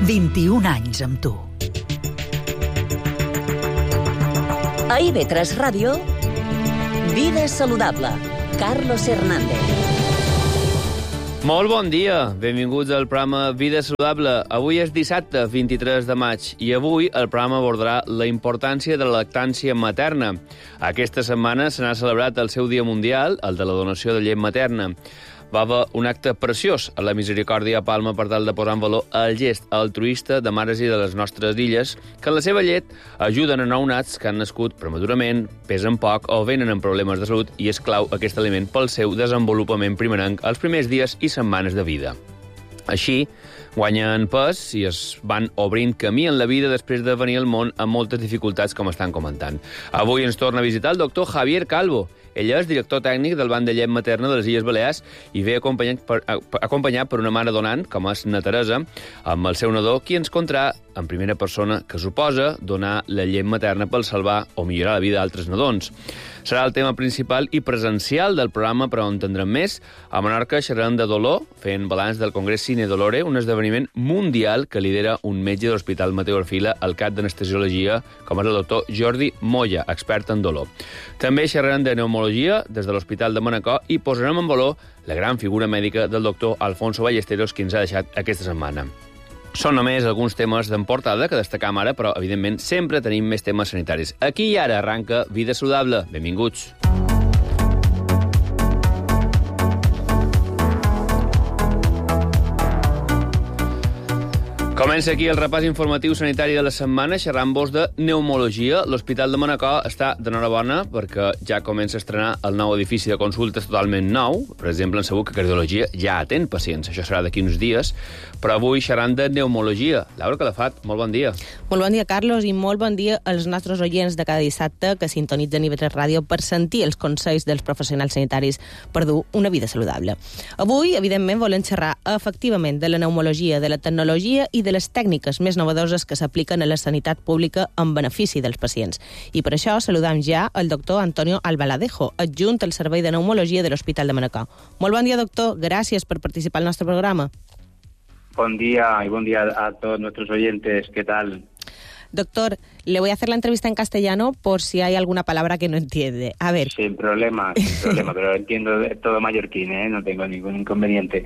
21 anys amb tu. A IB3 Ràdio, Vida Saludable, Carlos Hernández. Molt bon dia, benvinguts al programa Vida Saludable. Avui és dissabte, 23 de maig, i avui el programa abordarà la importància de la lactància materna. Aquesta setmana se n'ha celebrat el seu Dia Mundial, el de la donació de llet materna. Va haver un acte preciós a la Misericòrdia a Palma per tal de posar en valor el gest altruista de mares i de les nostres illes que en la seva llet ajuden a nounats que han nascut prematurament, pesen poc o venen amb problemes de salut i és clau aquest aliment pel seu desenvolupament primerenc els primers dies i setmanes de vida. Així, guanyen pes i es van obrint camí en la vida després de venir al món amb moltes dificultats, com estan comentant. Avui ens torna a visitar el doctor Javier Calvo. Ell és director tècnic del Banc de Llet Materna de les Illes Balears i ve acompanyat per una mare donant, com és na Teresa, amb el seu nadó, qui ens contarà en primera persona que suposa donar la llet materna per salvar o millorar la vida d'altres nadons. Serà el tema principal i presencial del programa, però en entendrem més. A Menorca xerrarem de dolor, fent balanç del Congrés Cine Dolore, un esdeveniment mundial que lidera un metge de l'Hospital Mateu Orfila, el cap d'anestesiologia, com és el doctor Jordi Moya, expert en dolor. També xerrarem de pneumologia des de l'Hospital de Manacor i posarem en valor la gran figura mèdica del doctor Alfonso Ballesteros, que ens ha deixat aquesta setmana. Són només alguns temes d'emportada que destacam ara, però, evidentment, sempre tenim més temes sanitaris. Aquí i ara arranca Vida Saludable. Benvinguts. Comença aquí el repàs informatiu sanitari de la setmana, xerrant-vos de pneumologia. L'Hospital de Manacor està d'enhorabona perquè ja comença a estrenar el nou edifici de consultes totalment nou. Per exemple, hem sabut que cardiologia ja atén pacients. Això serà d'aquí uns dies. Però avui xerrant de pneumologia. Laura Calafat, molt bon dia. Molt bon dia, Carlos, i molt bon dia als nostres oients de cada dissabte que sintonitzen IB3 Ràdio per sentir els consells dels professionals sanitaris per dur una vida saludable. Avui, evidentment, volem xerrar efectivament de la pneumologia, de la tecnologia i de les tècniques més novedoses que s'apliquen a la sanitat pública en benefici dels pacients. I per això saludam ja el doctor Antonio Albaladejo, adjunt al Servei de Pneumologia de l'Hospital de Manacor. Molt bon dia, doctor. Gràcies per participar al nostre programa. Buen día y buen día a todos nuestros oyentes. ¿Qué tal? Doctor, le voy a hacer la entrevista en castellano por si hay alguna palabra que no entiende. A ver. Sin problema, pero entiendo todo mallorquín, no tengo ningún inconveniente.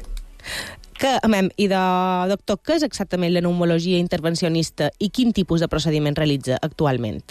Doctor, què és exactament la pneumologia intervencionista i quin tipus de procediment realitza actualment?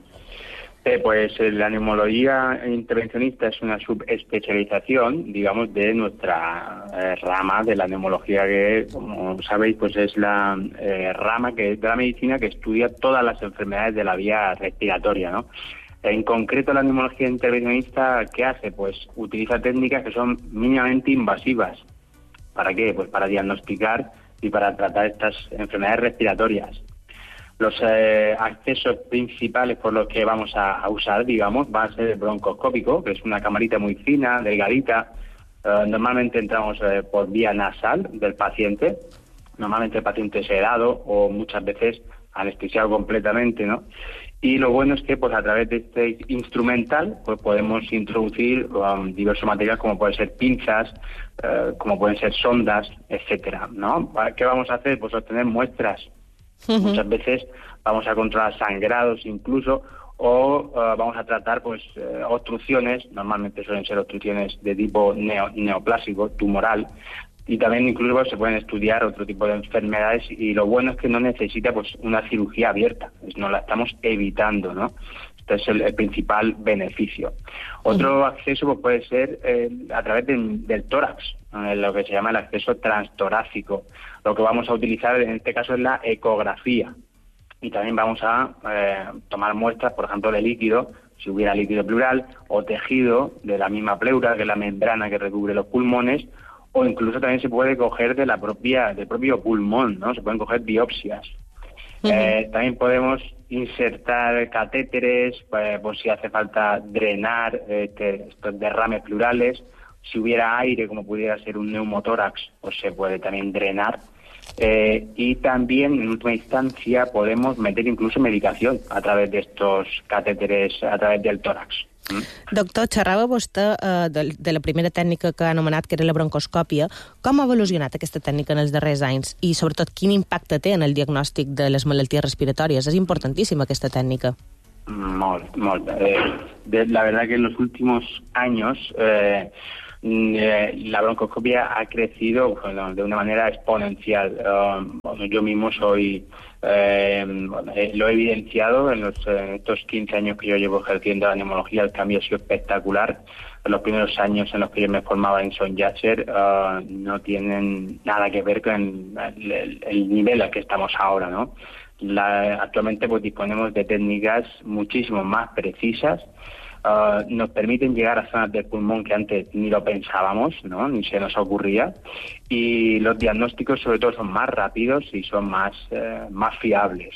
Pues la neumología intervencionista es una subespecialización, digamos, de nuestra rama de la neumología, que, como sabéis, pues es la rama de la medicina que estudia todas las enfermedades de la vía respiratoria, ¿no? En concreto, la neumología intervencionista, ¿qué hace? Pues utiliza técnicas que son mínimamente invasivas. ¿Para qué? Pues para diagnosticar y para tratar estas enfermedades respiratorias. Los accesos principales por los que vamos a usar, digamos, va a ser el broncoscópico, que es una camarita muy fina, delgadita. Normalmente entramos por vía nasal del paciente. Normalmente el paciente es sedado o muchas veces anestesiado completamente, ¿no? Y lo bueno es que, pues, a través de este instrumental, pues podemos introducir diversos materiales, como pueden ser pinzas, como pueden ser sondas, etcétera, ¿no? ¿Qué vamos a hacer? Pues obtener muestras. Muchas veces vamos a controlar sangrados incluso, o vamos a tratar pues obstrucciones. Normalmente suelen ser obstrucciones de tipo neoplásico, tumoral, y también incluso se pueden estudiar otro tipo de enfermedades, y lo bueno es que no necesita pues una cirugía abierta, no la estamos evitando, ¿no? Este es el principal beneficio. Otro acceso pues, puede ser a través del tórax, lo que se llama el acceso transtorácico. Lo que vamos a utilizar en este caso es la ecografía. Y también vamos a tomar muestras, por ejemplo, de líquido, si hubiera líquido pleural, o tejido de la misma pleura, que es la membrana que recubre los pulmones, o incluso también se puede coger del propio pulmón, ¿no? Se pueden coger biopsias. También podemos insertar catéteres, por si hace falta drenar estos derrames pleurales. Si hubiera aire, como pudiera ser un neumotórax, pues se puede también drenar. Y también, en última instancia, podemos meter incluso medicación a través de estos catéteres, a través del tórax. Doctor, xerrava vostè de la primera tècnica que ha anomenat, que era la broncoscòpia. Com ha evolucionat aquesta tècnica en els darrers anys? I, sobretot, quin impacte té en el diagnòstic de les malalties respiratòries? És importantíssima aquesta tècnica. Molt. La verdad que en los últimos años la broncoscopia ha crecido de una manera exponencial. Yo mismo soy... lo he evidenciado en estos 15 años que yo llevo ejerciendo la neumología. El cambio ha sido espectacular. Los primeros años en los que yo me formaba en Son Yasser no tienen nada que ver con el nivel al que estamos ahora, ¿no? Actualmente pues disponemos de técnicas muchísimo más precisas. Nos permiten llegar a zonas del pulmón que antes ni lo pensábamos, ¿no? Ni se nos ocurría, y los diagnósticos sobre todo son más rápidos y son más fiables.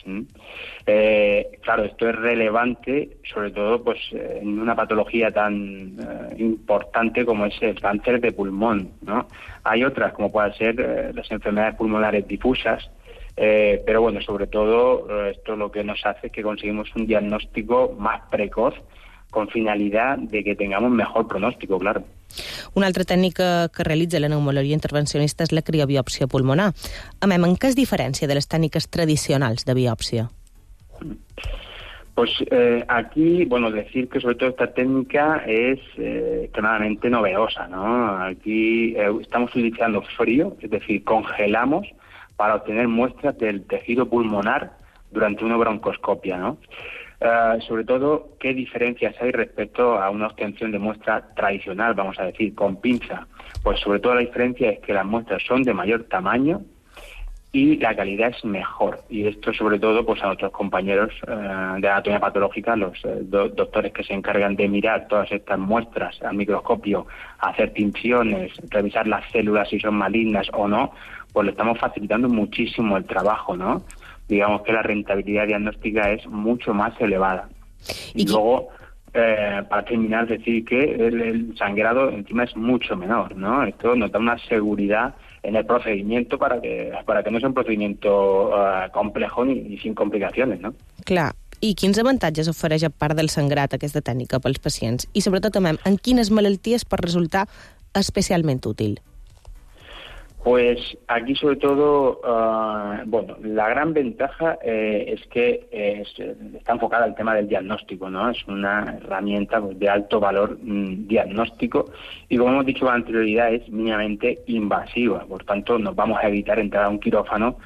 Claro, esto es relevante sobre todo pues en una patología tan importante como es el cáncer de pulmón, ¿no? Hay otras como pueden ser las enfermedades pulmonares difusas, pero bueno, sobre todo esto lo que nos hace es que conseguimos un diagnóstico más precoz con finalidad de que tengamos mejor pronóstico, claro. Una altra tècnica que realitza la neumologia intervencionista és la criobiòpsia pulmonar. En què es diferencia de les tècniques tradicionals de biòpsia? Pues aquí, bueno, decir que sobre todo esta técnica es extremadamente novedosa, ¿no? Aquí estamos utilizando frío, es decir, congelamos para obtener muestras del tejido pulmonar durante una broncoscopia, ¿no? Sobre todo, ¿qué diferencias hay respecto a una obtención de muestra tradicional, vamos a decir, con pinza? Pues sobre todo la diferencia es que las muestras son de mayor tamaño y la calidad es mejor. Y esto sobre todo pues a nuestros compañeros de anatomía patológica, los doctores que se encargan de mirar todas estas muestras al microscopio, hacer tinciones, revisar las células si son malignas o no, pues le estamos facilitando muchísimo el trabajo, ¿no? Digamos que la rentabilidad diagnóstica es mucho más elevada. Y luego, para terminar, decir que el sangrado encima es mucho menor, ¿no? Esto nos da una seguridad en el procedimiento para que no sea un procedimiento complejo ni sin complicacions, no? Clar. I quins avantatges ofereix a part del sangrat aquesta tècnica pels pacients? I sobretot també, en quines malalties pot resultar especialment útil? Pues aquí sobre todo, bueno, la gran ventaja es que está enfocada al tema del diagnóstico, ¿no? Es una herramienta pues, de alto valor diagnóstico y, como hemos dicho con anterioridad, es mínimamente invasiva. Por tanto, nos vamos a evitar entrar a un quirófano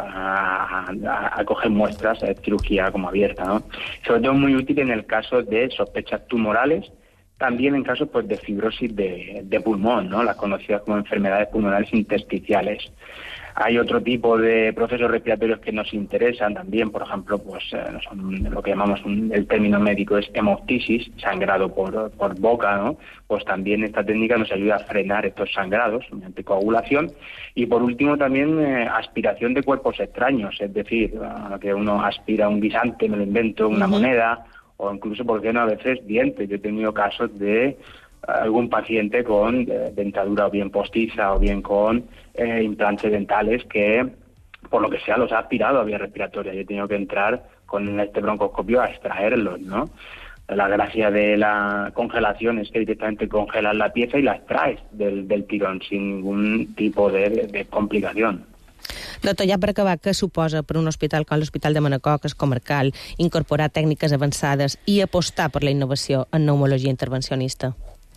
a coger muestras de cirugía como abierta, ¿no? Sobre todo muy útil en el caso de sospechas tumorales, también en casos pues de fibrosis de pulmón, ¿no? Las conocidas como enfermedades pulmonares intersticiales. Hay otro tipo de procesos respiratorios que nos interesan también, por ejemplo, pues lo que llamamos el término médico es hemoptisis, sangrado por boca, ¿no? Pues también esta técnica nos ayuda a frenar estos sangrados mediante coagulación. Y por último también aspiración de cuerpos extraños, es decir, que uno aspira un guisante, me lo invento, una moneda, o incluso, ¿por qué no?, a veces dientes. Yo he tenido casos de algún paciente con dentadura o bien postiza o bien con implantes dentales que, por lo que sea, los ha aspirado a vía respiratoria. Yo he tenido que entrar con este broncoscopio a extraerlos, ¿no? La gracia de la congelación es que directamente congelas la pieza y la extraes del tirón sin ningún tipo de complicación. Doctor, ja per acabar, què suposa per un hospital com l'Hospital de Manacor, que és comarcal, incorporar tècniques avançades i apostar per la innovació en neumologia intervencionista?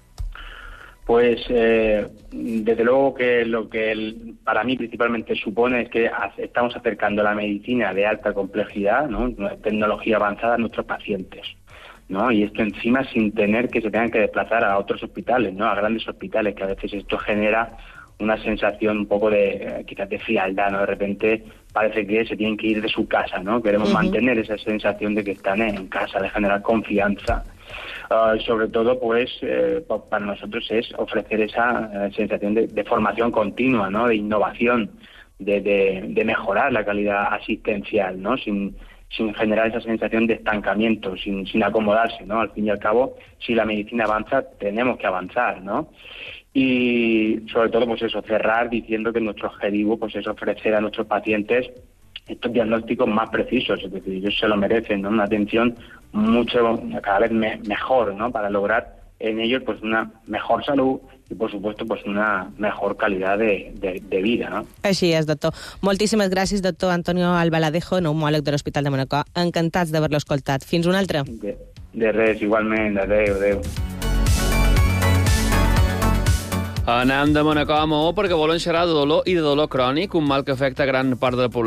Pues desde luego que lo que para mí principalmente supone es que estamos acercando la medicina de alta complejidad, ¿no?, tecnología avanzada a nuestros pacientes, ¿no? Y esto encima sin tener que se tengan que desplazar a otros hospitales, ¿no?, a grandes hospitales, que a veces esto genera una sensación un poco de quizás de frialdad, ¿no? De repente parece que se tienen que ir de su casa, ¿no? Queremos mantener esa sensación de que están en casa, de generar confianza. Sobre todo, pues, para nosotros es ofrecer esa sensación de formación continua, ¿no? De innovación, de mejorar la calidad asistencial, ¿no? Sin generar esa sensación de estancamiento, sin acomodarse, ¿no? Al fin y al cabo, si la medicina avanza, tenemos que avanzar, ¿no? y sobre todo pues eso, cerrar diciendo que nuestro objetivo pues es ofrecer a nuestros pacientes estos diagnósticos más precisos, es decir, ellos se lo merecen, ¿no? Una atención cada vez mejor, ¿no? Para lograr en ellos pues una mejor salud i, por supuesto, pues una mejor calidad de vida, ¿no? Així és, doctor. Moltíssimes gràcies, doctor Antonio Albaladejo, neumòleg de l'Hospital de Manacor. Encantats d'haver-lo escoltat. Fins una altra. De res, igualment. Adéu. Anem de Manacor a Maó perquè volen xerrar de dolor i de dolor crònic, un mal que afecta gran part de la població